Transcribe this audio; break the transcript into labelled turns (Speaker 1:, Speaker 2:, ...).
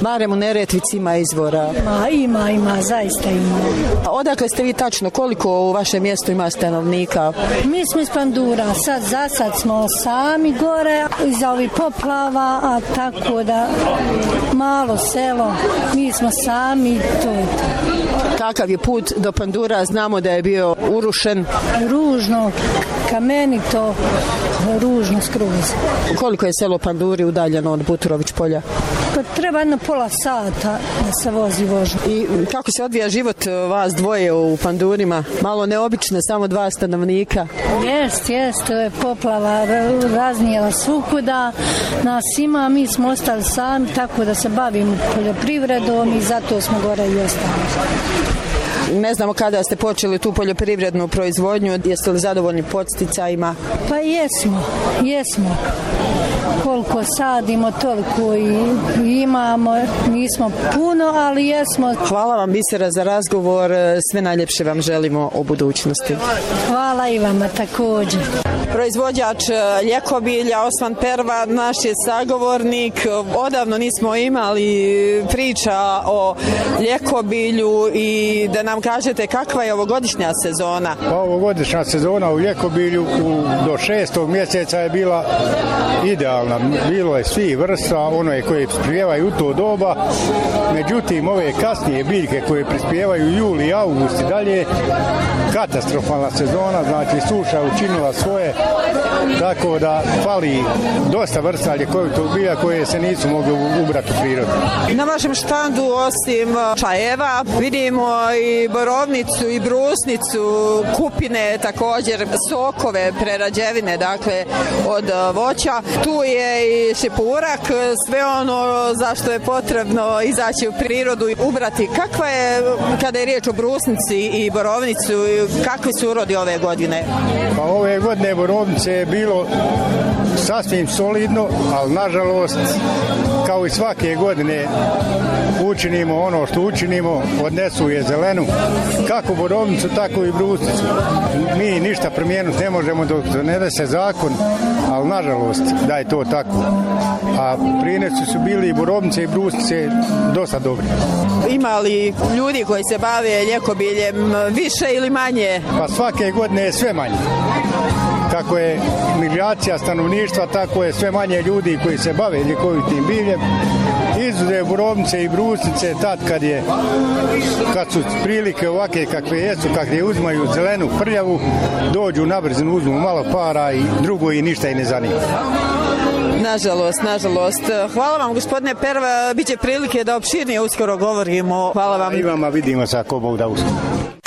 Speaker 1: Barem u Neretvici ima izvora.
Speaker 2: Ima, zaista ima.
Speaker 1: Odakle ste vi tačno? Koliko u vašem mjestu ima stanovnika?
Speaker 2: Mi smo iz Pandura, za sad smo sami gore iza ovih poplava, a tako da malo selo, mi smo sami, to je to.
Speaker 1: Kakav je put do Pandura? Znamo da je bio urušen.
Speaker 2: Ružno, kamenito, ružno skroz.
Speaker 1: Koliko je selo Panduri udaljeno od Buturović polja?
Speaker 2: Pa treba jedno pola sata da se vozi vožnja.
Speaker 1: I kako se odvija život vas dvoje u Pandurima? Malo neobično, samo 2 stanovnika.
Speaker 2: Jest, to je poplava raznijela svukuda. Nas ima, mi smo ostali sami, tako da se bavimo poljoprivredom i zato smo gore i ostali.
Speaker 1: Ne znamo kada ste počeli tu poljoprivrednu proizvodnju, jeste li zadovoljni podsticajima?
Speaker 2: Pa jesmo. Koliko sadimo, toliko i imamo, nismo puno, ali jesmo.
Speaker 1: Hvala vam, Bisera, za razgovor, sve najljepše vam želimo u budućnosti.
Speaker 2: Hvala i vama također.
Speaker 1: Proizvođač ljekobilja Osman Perva, naš je sagovornik. Odavno nismo imali priča o ljekobilju i da nam kažete kakva je ovogodišnja sezona.
Speaker 3: Ovogodišnja sezona u ljekobilju do 6. mjeseca je bila idealna. Bilo je svih vrsta, one koje prispijevaju u to doba. Međutim, ove kasnije biljke koje prispijevaju juli, august i dalje, katastrofalna sezona, znači suša učinila svoje, tako da fali dosta vrsta ljekovitog bilja koje se nisu mogli ubrati u prirodu.
Speaker 1: Na vašem štandu osim čajeva vidimo i borovnicu i brusnicu, kupine, također sokove, prerađevine, dakle od voća. Tu je i šipurak, sve ono zašto je potrebno izaći u prirodu i ubrati. Kakva je, kada je riječ o brusnici i borovnicu, kakvi su urodi ove godine?
Speaker 3: Pa ove godine borovnice je bilo sasvim solidno, ali nažalost, kao i svake godine, učinimo ono što učinimo, odnesu je zelenu, kako borovnicu, tako i brusnicu. Mi ništa promijeniti ne možemo dok ne dese zakon, ali nažalost da je to tako. A prinesi su bili i borovnice i brusnice dosta dobri.
Speaker 1: Ima li ljudi koji se bave ljekobiljem više ili manje?
Speaker 3: Pa svake godine je sve manje. Kako je migracija stanovništva, tako je sve manje ljudi koji se bave ljekovitim biljem. Izuzev borovnice i brusnice, tad kad su prilike ovake kakve jesu, kakve uzmaju zelenu prljavu, dođu na brzinu, uzmu malo para i drugo i ništa i ne zanima.
Speaker 1: Nažalost. Hvala vam, gospodine Perva, bit će prilike da opširnije uskoro govorimo. Hvala vam.
Speaker 3: I vama, vidimo se ako Bog da uskoro.